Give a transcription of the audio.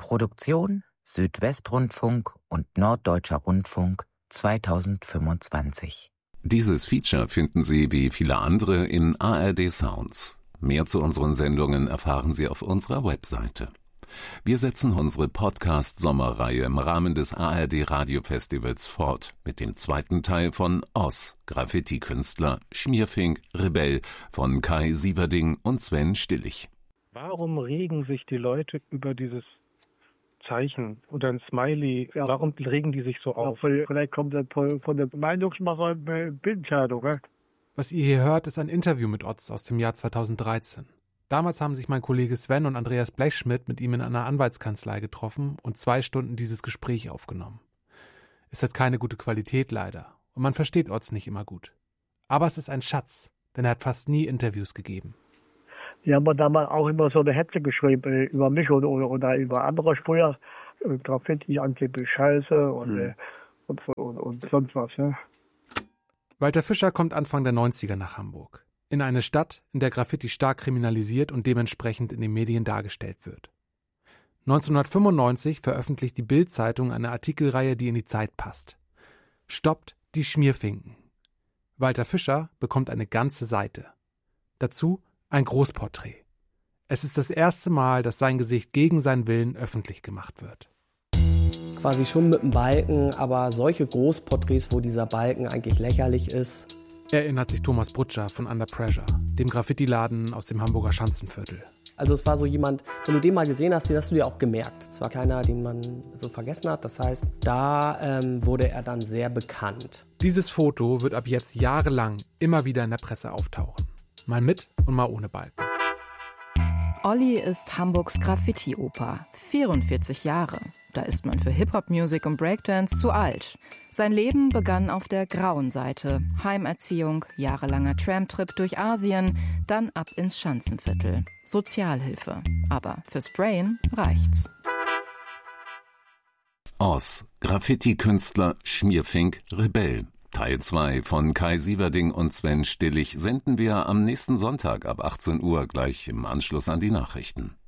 Produktion Südwestrundfunk und Norddeutscher Rundfunk 2025. Dieses Feature finden Sie wie viele andere in ARD Sounds. Mehr zu unseren Sendungen erfahren Sie auf unserer Webseite. Wir setzen unsere Podcast-Sommerreihe im Rahmen des ARD-Radio-Festivals fort mit dem zweiten Teil von Oz, Graffiti-Künstler, Schmierfink, Rebell von Kai Sieverding und Sven Stillich. Warum regen sich die Leute über dieses Zeichen oder ein Smiley? Ja, warum regen die sich so auf? Vielleicht kommt das von der Meinungsmacher Bildzeitung. Was ihr hier hört, ist ein Interview mit Oz aus dem Jahr 2013. Damals haben sich mein Kollege Sven und Andreas Blechschmidt mit ihm in einer Anwaltskanzlei getroffen und 2 Stunden dieses Gespräch aufgenommen. Es hat keine gute Qualität leider und man versteht Oz nicht immer gut. Aber es ist ein Schatz, denn er hat fast nie Interviews gegeben. Die haben mir damals auch immer so eine Hetze geschrieben über mich oder über andere Sprüher. Graffiti, angeblich Scheiße und sonst was. Ja. Walter Fischer kommt Anfang der 90er nach Hamburg. In eine Stadt, in der Graffiti stark kriminalisiert und dementsprechend in den Medien dargestellt wird. 1995 veröffentlicht die Bild-Zeitung eine Artikelreihe, die in die Zeit passt. Stoppt die Schmierfinken. Walter Fischer bekommt eine ganze Seite. Dazu ein Großporträt. Es ist das erste Mal, dass sein Gesicht gegen seinen Willen öffentlich gemacht wird. Quasi schon mit dem Balken, aber solche Großporträts, wo dieser Balken eigentlich lächerlich ist. Erinnert sich Thomas Brutscher von Under Pressure, dem Graffiti-Laden aus dem Hamburger Schanzenviertel. Also es war so jemand, wenn du den mal gesehen hast, den hast du dir auch gemerkt. Es war keiner, den man so vergessen hat. Das heißt, da wurde er dann sehr bekannt. Dieses Foto wird ab jetzt jahrelang immer wieder in der Presse auftauchen. Mal mit und mal ohne Balken. Olli ist Hamburgs Graffiti-Opa, 44 Jahre. Da ist man für Hip-Hop-Musik und Breakdance zu alt. Sein Leben begann auf der grauen Seite. Heimerziehung, jahrelanger Tramtrip durch Asien, dann ab ins Schanzenviertel. Sozialhilfe. Aber fürs Brain reicht's. Oz, Graffiti-Künstler, Schmierfink, Rebell. Teil 2 von Kai Sieverding und Sven Stillich senden wir am nächsten Sonntag ab 18 Uhr gleich im Anschluss an die Nachrichten.